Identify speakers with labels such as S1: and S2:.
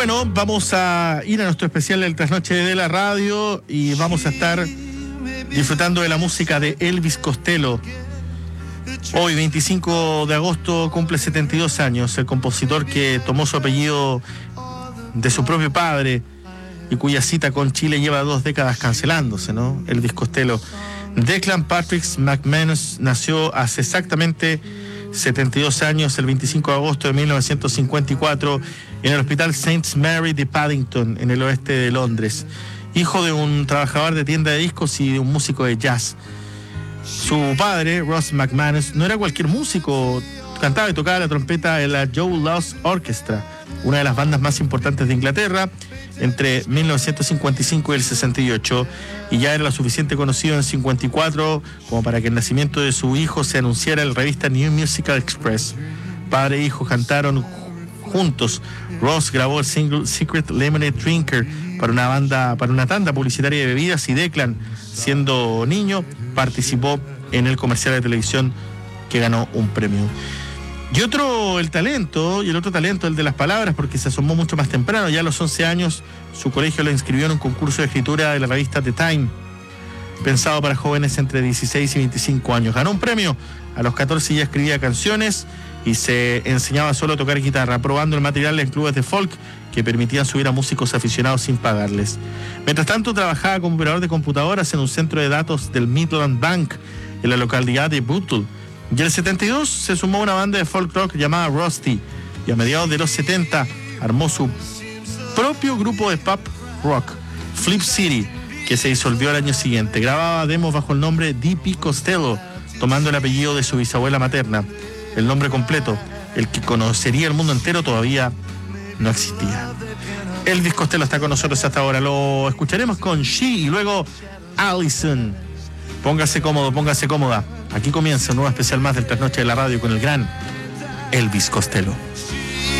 S1: Bueno, vamos a ir a nuestro especial del Trasnoche de la Radio y vamos a estar disfrutando de la música de Elvis Costello. Hoy, 25 de agosto, cumple 72 años, el compositor que tomó su apellido de su propio padre y cuya cita con Chile lleva 2 décadas cancelándose, ¿no? Elvis Costello. Declan Patrick McManus nació hace exactamente 72 años, el 25 de agosto de 1954, en el Hospital St. Mary de Paddington, en el oeste de Londres. Hijo de un trabajador de tienda de discos y de un músico de jazz. Su padre, Ross McManus, no era cualquier músico, cantaba y tocaba la trompeta en la Joe Loss Orchestra, una de las bandas más importantes de Inglaterra, entre 1955 y el 68, y ya era lo suficiente conocido en 54 como para que el nacimiento de su hijo se anunciara en la revista New Musical Express. Padre e hijo cantaron juntos. Ross grabó el single Secret Lemonade Drinker para una tanda publicitaria de bebidas, y Declan, siendo niño, participó en el comercial de televisión que ganó un premio. Y el otro talento, el de las palabras, porque se asomó mucho más temprano. Ya a los 11 años, su colegio lo inscribió en un concurso de escritura de la revista The Time, pensado para jóvenes entre 16 y 25 años. Ganó un premio. A los 14 ya escribía canciones y se enseñaba solo a tocar guitarra, probando el material en clubes de folk que permitían subir a músicos aficionados sin pagarles. Mientras tanto, trabajaba como operador de computadoras en un centro de datos del Midland Bank, en la localidad de Bootle. Y en el 72 se sumó a una banda de folk rock llamada Rusty, y a mediados de los 70 armó su propio grupo de pop rock, Flip City, que se disolvió al año siguiente. Grababa demos bajo el nombre D.P. Costello, tomando el apellido de su bisabuela materna. El nombre completo, el que conocería el mundo entero, todavía no existía. Elvis Costello está con nosotros hasta ahora. Lo escucharemos con She y luego Allison. Póngase cómodo, póngase cómoda. Aquí comienza un nuevo especial más del Trasnoche de la Radio con el gran Elvis Costello.